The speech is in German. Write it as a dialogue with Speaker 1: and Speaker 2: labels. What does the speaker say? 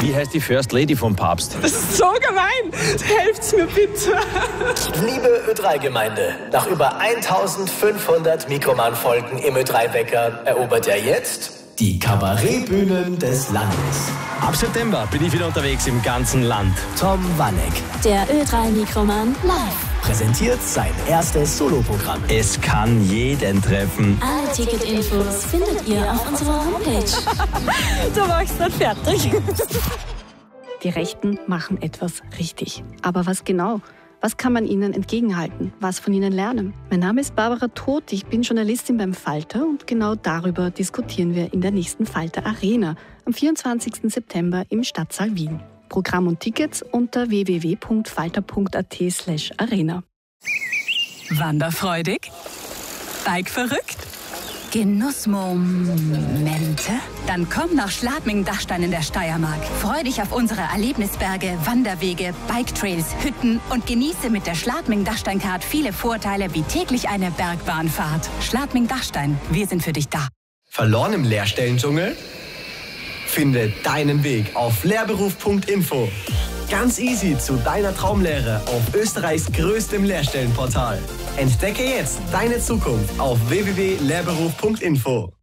Speaker 1: Wie heißt die First Lady vom Papst?
Speaker 2: Das ist so gemein. Helft's mir bitte.
Speaker 3: Liebe Ö3-Gemeinde, nach über 1500 Mikroman-Folgen im Ö3-Wecker erobert er jetzt die Kabarettbühnen des Landes.
Speaker 1: Ab September bin ich wieder unterwegs im ganzen Land.
Speaker 3: Tom Wanneck
Speaker 4: Der Ö3-Mikroman live.
Speaker 3: präsentiert sein erstes Soloprogramm.
Speaker 1: Es kann jeden treffen.
Speaker 4: Alle Ticketinfos findet ihr auf unserer Homepage.
Speaker 2: Du machst dann fertig.
Speaker 5: Die Rechten machen etwas richtig. Aber was genau? Was kann man ihnen entgegenhalten? Was von ihnen lernen? Mein Name ist Barbara Todt, ich bin Journalistin beim Falter und genau darüber diskutieren wir in der nächsten Falter Arena am 24. September im Stadtsaal Wien. Programm und Tickets unter www.falter.at/arena.
Speaker 6: Wanderfreudig? Bikeverrückt? Genussmomente? Dann komm nach Schladming-Dachstein in der Steiermark. Freu dich auf unsere Erlebnisberge, Wanderwege, Biketrails, Hütten und genieße mit der Schladming-Dachstein-Card viele Vorteile wie täglich eine Bergbahnfahrt. Schladming-Dachstein, wir sind für dich da.
Speaker 7: Verloren im Lehrstellendschungel? Finde deinen Weg auf lehrberuf.info. Ganz easy zu deiner Traumlehre auf Österreichs größtem Lehrstellenportal. Entdecke jetzt deine Zukunft auf www.lehrberuf.info.